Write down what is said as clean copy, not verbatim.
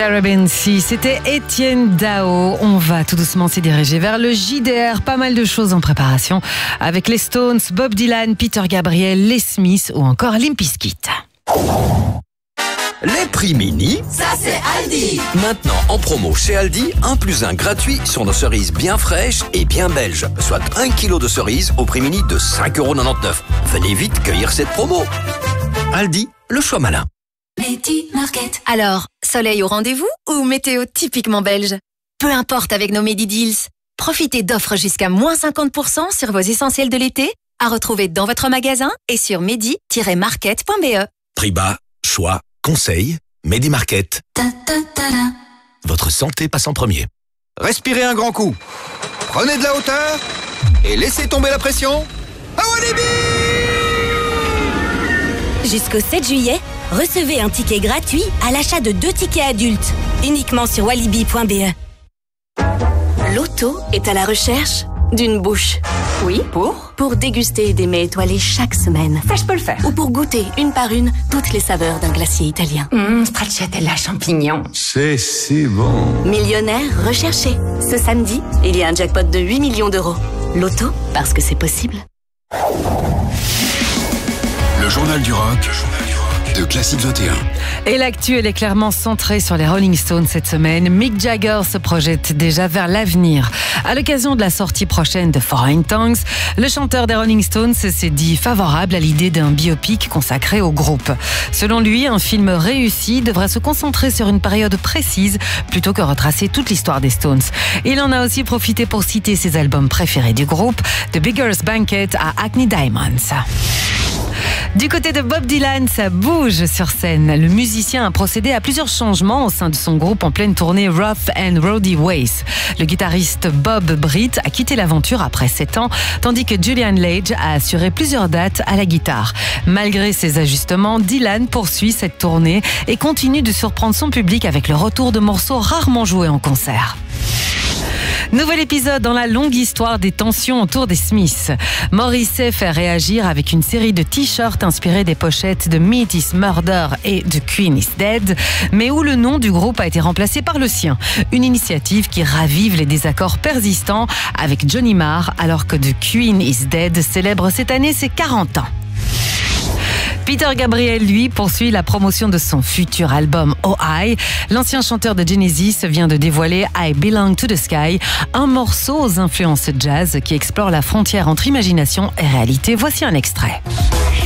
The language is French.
Caribbean Sea, c'était Étienne Dao. On va tout doucement s'y diriger vers le JDR. Pas mal de choses en préparation avec les Stones, Bob Dylan, Peter Gabriel, les Smiths ou encore Limp Bizkit. Les prix mini, ça c'est Aldi. Maintenant en promo chez Aldi, 1 + 1 gratuit sur nos cerises bien fraîches et bien belges. Soit 1 kg de cerises au prix mini de 5,99 €. Venez vite cueillir cette promo. Aldi, le choix malin. Medi Market. Alors, soleil au rendez-vous ou météo typiquement belge? Peu importe avec nos Medi Deals. Profitez d'offres jusqu'à moins 50% sur vos essentiels de l'été, à retrouver dans votre magasin et sur medi-market.be. Prix bas, choix, conseil, Medi Market. Votre santé passe en premier. Respirez un grand coup. Prenez de la hauteur et laissez tomber la pression. À Walibi! Jusqu'au 7 juillet, recevez un ticket gratuit à l'achat de 2 tickets adultes, uniquement sur walibi.be. Loto est à la recherche d'une bouche. Oui, pour déguster des mets étoilés chaque semaine. Ça, je peux le faire. Ou pour goûter une par une toutes les saveurs d'un glacier italien. Stracciatella champignon. C'est si bon. Millionnaire recherché. Ce samedi, il y a un jackpot de 8 millions d'euros. Loto, parce que c'est possible. Le journal du rock de Classique 21. Et l'actu, elle est clairement centrée sur les Rolling Stones cette semaine. Mick Jagger se projette déjà vers l'avenir. À l'occasion de la sortie prochaine de Foreign Tongues, le chanteur des Rolling Stones s'est dit favorable à l'idée d'un biopic consacré au groupe. Selon lui, un film réussi devrait se concentrer sur une période précise plutôt que retracer toute l'histoire des Stones. Il en a aussi profité pour citer ses albums préférés du groupe, de Beggar's Banquet à Hackney Diamonds. Du côté de Bob Dylan, ça bouge sur scène. Le musicien a procédé à plusieurs changements au sein de son groupe en pleine tournée Rough and Rowdy Ways. Le guitariste Bob Britt a quitté l'aventure après 7 ans, tandis que Julian Lage a assuré plusieurs dates à la guitare. Malgré ces ajustements, Dylan poursuit cette tournée et continue de surprendre son public avec le retour de morceaux rarement joués en concert. Nouvel épisode dans la longue histoire des tensions autour des Smiths. Morrissey fait réagir avec une série de t-shirts inspirés des pochettes de Meat is Murder et de Queen is Dead, mais où le nom du groupe a été remplacé par le sien. Une initiative qui ravive les désaccords persistants avec Johnny Marr, alors que The Queen is Dead célèbre cette année ses 40 ans. Peter Gabriel, lui, poursuit la promotion de son futur album Oh I. L'ancien chanteur de Genesis vient de dévoiler I Belong to the Sky, un morceau aux influences jazz qui explore la frontière entre imagination et réalité. Voici un extrait.